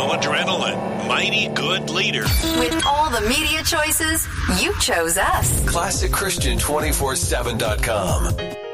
adrenaline. Mighty good leader. With all the media choices, you chose us. ClassicChristian247.com.